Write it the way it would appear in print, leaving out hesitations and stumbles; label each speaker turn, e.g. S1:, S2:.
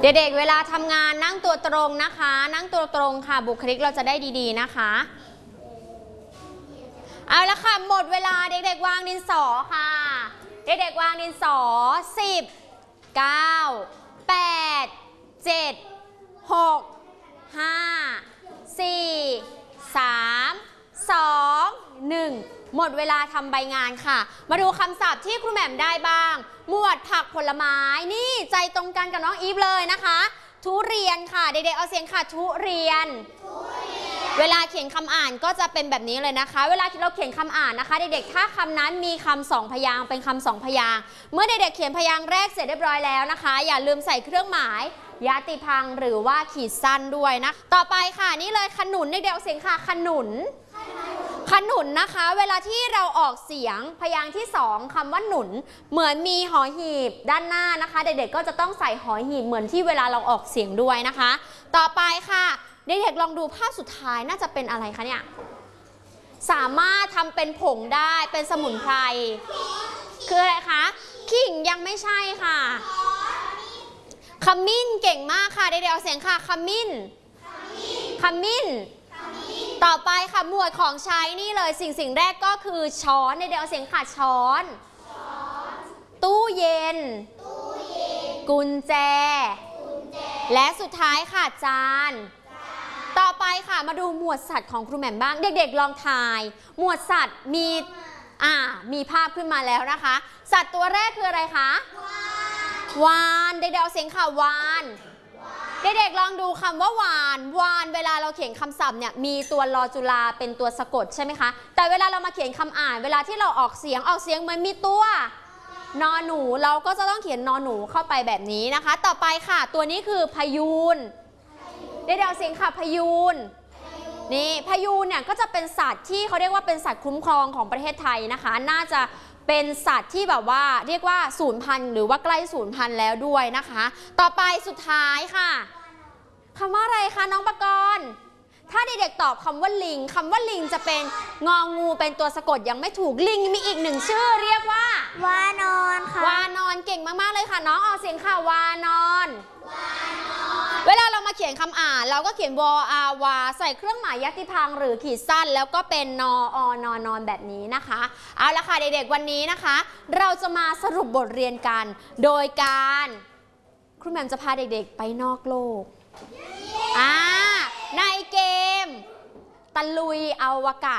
S1: ด็กๆเวลาทำงานนั่งตัวตรงนะคะนั่งตัวตรงค่ะบุคลิกเราจะได้ดีๆนะคะเอาละค่ะหมดเวลาเด็กๆวางดินสอค่ะเด็กๆวางดินสอ10 9 8 7 6 5 4 3 2 1หมดเวลาทำใบงานค่ะมาดูคำศัพท์ที่ครูแหม่มได้บ้างหมวดผักผลไม้นี่ใจตรงกันกับน้องอีฟเลยนะคะทุเรียนค่ะเด็กๆเอาเสียงค่ะทุเรียนเวลาเขียนคำอ่านก็จะเป็นแบบนี้เลยนะคะเวลาเราเขียนคำอ่านนะคะเด็กๆถ้าคำนั้นมีคำสองพยางค์เป็นคำสองพยางค์เมื่อเด็กๆเขียนพยางค์แรกเสร็จเรียบร้อยแล้วนะคะอย่าลืมใส่เครื่องหมายยติพังหรือว่าขีดสั้นด้วยนะต่อไปค่ะนี่เลยขนุนเด็กๆเอาเสียงค่ะขนุนขนุนนะคะเวลาที่เราออกเสียงพยางค์ที่2คำว่าหนุนเหมือนมีหอหีบด้านหน้านะคะเด็กๆก็จะต้องใส่หอหีบเหมือนที่เวลาเราออกเสียงด้วยนะคะต่อไปค่ะเด็กๆลองดูภาพสุดท้ายน่าจะเป็นอะไรคะเนี่ยสามารถทำเป็นผงได้เป็นสมุนไพรคืออะไรคะขิงยังไม่ใช่ค่ะขมิ้นเก่งมากค่ะเด็กๆเอาเสียงค่ะขมิ้นขมิ้นต่อไปค่ะหมวดของใช้นี่เลยสิ่งแรกก็คือช้อนเด็กๆเอาเสียงค่ะช้อนตู้เย็นกุญแจและสุดท้ายค่ะจานต่อไปค่ะมาดูหมวดสัตว์ของครูแหม่มบ้างเด็กๆลองทายหมวดสัตว์มีภาพขึ้นมาแล้วนะคะสัตว์ตัวแรกคืออะไรคะวานเด็กๆเอาเสียงค่ะวานเด็กๆลองดูคำว่าวานเวลาเราเขียนคำศัพท์เนี่ยมีตัวลอจุฬาเป็นตัวสะกดใช่ไหมคะแต่เวลาเรามาเขียนคำอ่านเวลาที่เราออกเสียงเหมือนมีตัวนอหนูเราก็จะต้องเขียนนอหนูเข้าไปแบบนี้นะคะต่อไปค่ะตัวนี้คือพยูนเด็กๆเอาเสียงค่ะพยูนนี่พยูนเนี่ยก็จะเป็นสัตว์ที่เขาเรียกว่าเป็นสัตว์คุ้มครองของประเทศไทยนะคะน่าจะเป็นสัตว์ที่แบบว่าเรียกว่าสูญพันธุ์หรือว่าใกล้สูญพันธุ์แล้วด้วยนะคะต่อไปสุดท้ายค่ะคำว่าอะไรคะน้องปกรณ์ถ้าเด็กๆตอบคำว่าลิงจะเป็นงองูเป็นตัวสะกดยังไม่ถูกลิงมีอีกหนึ่งชื่อเรียกว่าวานอนค่ะวานอนเก่งมากๆเลยค่ะน้องออกเสียงค่ะวานอนเวลาเรามาเขียนคำอ่านเราก็เขียนวอาวาใส่เครื่องหมายยติพังหรือขีดสั้นแล้วก็เป็นนอนอนแบบนี้นะคะเอาละค่ะเด็กๆวันนี้นะคะเราจะมาสรุปบทเรียนกันโดยการครูแหม่มจะพาเด็กๆไปนอกโลกในเกมตะลุยอวกาศ